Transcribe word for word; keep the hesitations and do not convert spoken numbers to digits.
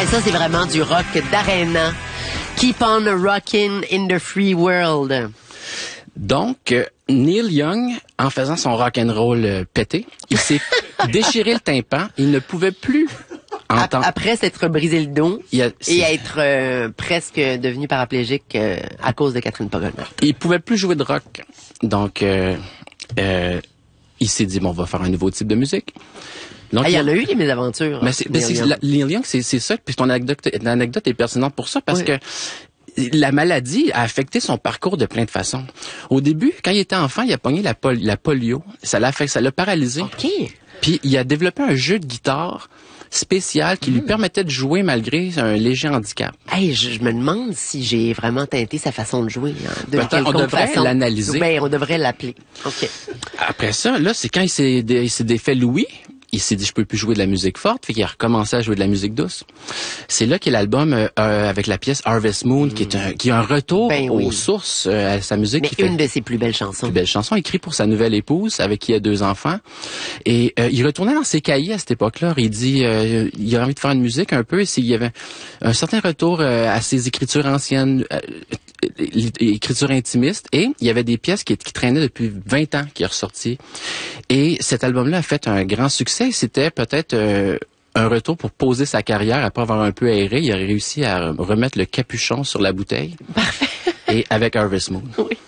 Et ça, c'est vraiment du rock d'arena. Keep on rockin' in the free world. Donc, euh, Neil Young, en faisant son rock'n'roll euh, pété, il s'est déchiré le tympan. Il ne pouvait plus entendre. Après s'être brisé le dos Il a, et être euh, presque devenu paraplégique euh, à cause de Catherine Pogona. Il pouvait plus jouer de rock. Donc, euh, euh, il s'est dit, bon, on va faire un nouveau type de musique. Donc, ah, il y en a eu des mésaventures. Mais c'est, mais c'est, la, Neil Young, c'est, c'est ça. Puis ton anecdote, l'anecdote est pertinente pour ça parce oui. que la maladie a affecté son parcours de plein de façons. Au début, quand il était enfant, il a pogné la, pol- la polio. Ça l'a fait, ça l'a paralysé. OK. Puis il a développé un jeu de guitare spécial qui mmh. lui permettait de jouer malgré un léger handicap. Hey, je, je me demande si j'ai vraiment teinté sa façon de jouer. Hein, de ben, on devrait façon. l'analyser. Ben, on devrait l'appeler. OK. Après ça, là, c'est quand il s'est, dé, il s'est défait Louis. Il s'est dit, je peux plus jouer de la musique forte, fait qu'il a recommencé à jouer de la musique douce. C'est là qu'il y a l'album euh, avec la pièce Harvest Moon, mmh. qui est un, qui est un retour ben oui. aux sources euh, à sa musique. Mais qui une fait de ses plus belles chansons. Plus belle chanson, écrite pour sa nouvelle épouse, avec qui il a deux enfants. Et euh, il retournait dans ses cahiers à cette époque-là. Il dit, euh, il a envie de faire une musique un peu, et s'il y avait un certain retour euh, à ses écritures anciennes, euh, écriture intimiste, et il y avait des pièces qui, qui traînaient depuis vingt ans qui est ressorti. Et cet album-là a fait un grand succès. C'était peut-être euh, un retour pour poser sa carrière après avoir un peu aéré. Il a réussi à remettre le capuchon sur la bouteille. Parfait. Et avec Harvest Moon. Oui.